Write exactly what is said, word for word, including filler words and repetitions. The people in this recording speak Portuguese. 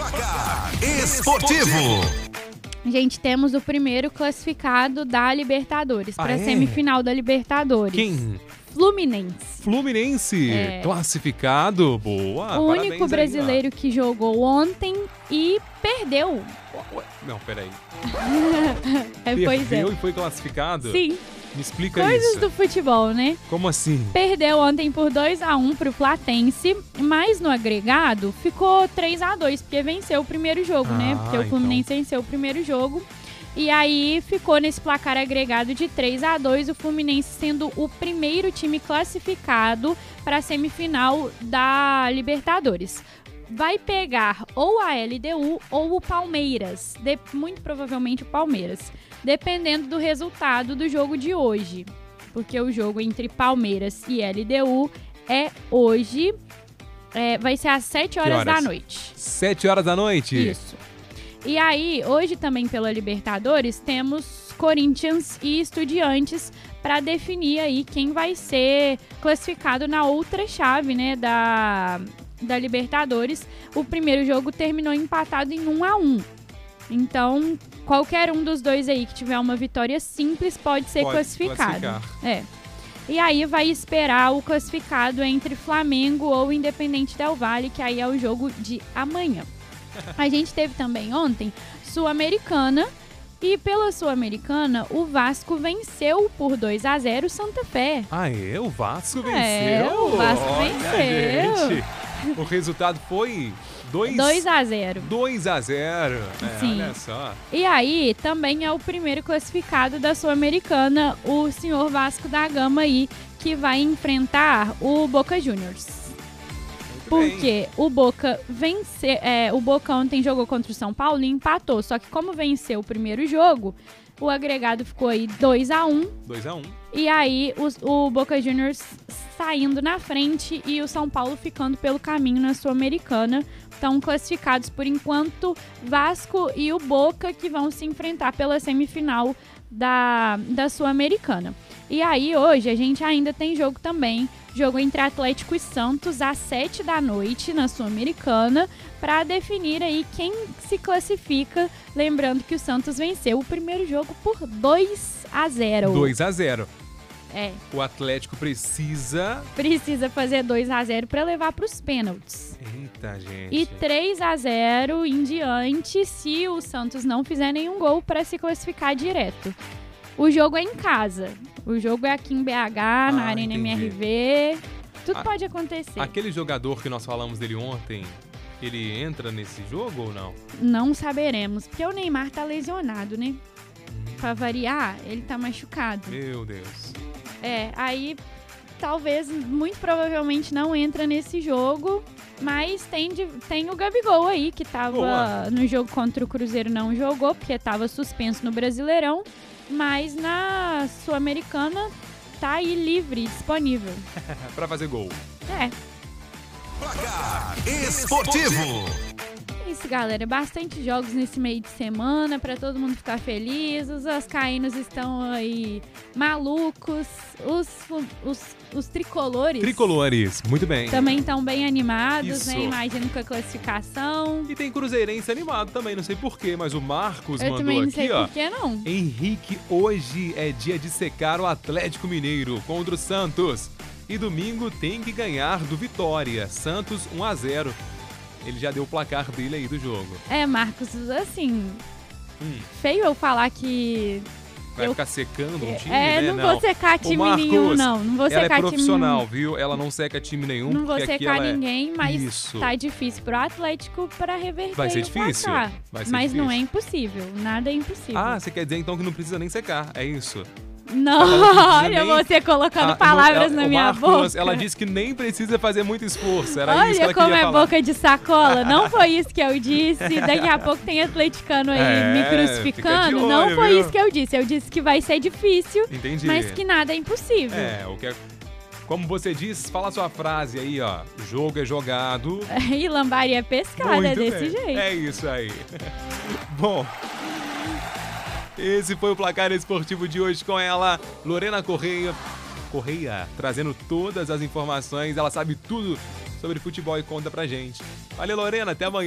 Placar Esportivo. Gente, temos o primeiro classificado da Libertadores, Ah, para a é? semifinal da Libertadores. Quem? Fluminense. Fluminense, É. classificado. Boa, o parabéns único aí, brasileiro que jogou ontem e perdeu. ó. Ué, não, peraí. É, pois é. Perdeu e foi classificado? Sim, Me explica coisas isso. do futebol, né? Como assim? Perdeu ontem por dois a um pro Platense, mas no agregado ficou três a dois, porque venceu o primeiro jogo, né? Ah, Porque o Fluminense venceu o primeiro jogo. E aí ficou nesse placar agregado de três a dois, o Fluminense sendo o primeiro time classificado para a semifinal da Libertadores. Vai pegar ou a L D U ou o Palmeiras, de- muito provavelmente o Palmeiras, dependendo do resultado do jogo de hoje. Porque o jogo entre Palmeiras e L D U é hoje, é, vai ser às sete horas, horas? da noite. Sete horas da noite? Isso. E aí, hoje também pela Libertadores, temos Corinthians e Estudiantes para definir aí quem vai ser classificado na outra chave, né, da, da Libertadores. O primeiro jogo terminou empatado em um a um. Então, qualquer um dos dois aí que tiver uma vitória simples pode ser Pode classificado. classificar. É. E aí vai esperar o classificado entre Flamengo ou Independente Del Valle, que aí é o jogo de amanhã. A gente teve também ontem Sul-Americana, e pela Sul-Americana o Vasco venceu por dois a zero o Santa Fé. Ah, é? O Vasco venceu? É, o Vasco Olha, venceu. gente. O resultado foi dois dois a zero. dois a zero. É, Sim. olha só. E aí também é o primeiro classificado da Sul-Americana, o senhor Vasco da Gama aí, que vai enfrentar o Boca Juniors. Muito bem. Porque o Boca venceu, é, o Boca ontem jogou contra o São Paulo e empatou. Só que como venceu o primeiro jogo, o agregado ficou aí dois a um. dois a um. E aí os- o Boca Juniors saindo na frente e o São Paulo ficando pelo caminho na Sul-Americana. Estão classificados por enquanto Vasco e o Boca, que vão se enfrentar pela semifinal da, da Sul-Americana. E aí hoje a gente ainda tem jogo também, jogo entre Atlético e Santos às sete da noite na Sul-Americana, para definir aí quem se classifica. Lembrando que o Santos venceu o primeiro jogo por dois a zero. dois a zero. É, O Atlético precisa... precisa fazer dois a zero para levar para os pênaltis. Eita, gente. E três a zero em diante se o Santos não fizer nenhum gol para se classificar direto. O jogo é em casa. O jogo é aqui em B H, na Ah, Arena entendi. M R V. Tudo Ah, pode acontecer. Aquele jogador que nós falamos dele ontem, ele entra nesse jogo ou não? Não saberemos, porque o Neymar tá lesionado, né? Pra variar, ele tá machucado. Meu Deus. É, aí talvez, muito provavelmente não entra nesse jogo, mas tem, de- tem o Gabigol aí, que tava Boa. no jogo contra o Cruzeiro, não jogou, porque tava suspenso no Brasileirão, mas na Sul-Americana tá aí livre, disponível. Pra fazer gol. É, Placar Esportivo. é isso, galera. Bastante jogos nesse meio de semana pra todo mundo ficar feliz. Os vascaínos estão aí malucos. Os, os, os tricolores Tricolores, muito bem. também estão bem animados, Isso. né? Imagino com a classificação. E tem cruzeirense animado também, não sei porquê, mas o Marcos Eu mandou também não aqui, sei ó. por que não. Henrique, hoje é dia de secar o Atlético Mineiro contra o Santos. E domingo tem que ganhar do Vitória. Santos um a zero. Ele já deu o placar dele aí do jogo. É, Marcos, assim, Hum, feio eu falar que... vai Eu- ficar secando um time, é, né? não, vou secar time Marcos, nenhum, não. Não vou Ela é secar time profissional, viu? Ela não seca time nenhum. Não vou porque aqui secar ela é- ninguém, mas Isso. tá difícil pro Atlético para reverter Vai ser o difícil, placar. vai ser mas não é difícil. impossível, nada é impossível. Ah, você quer dizer então que não precisa nem secar, é isso? Não, Ela não precisa olha nem- você colocando Ah, palavras no- na o minha Marcos, boca. Ela disse que nem precisa fazer muito esforço, era isso que Olha ela como queria é falar. boca de sacola. Não foi isso que eu disse. Daqui a pouco tem atleticano aí É, me fica crucificando. de Não olho, foi viu? isso que eu disse. Eu disse que vai ser difícil, Entendi. mas que nada é impossível. É, o que é... Como você diz, fala a sua frase aí, ó. Jogo é jogado. E lambari é pescada, é Muito desse bem. jeito. É isso aí. Bom, esse foi o Placar Esportivo de hoje com ela, Lorena Correia. Correia, trazendo todas as informações. Ela sabe tudo sobre futebol e conta pra gente. Valeu, Lorena. Até amanhã.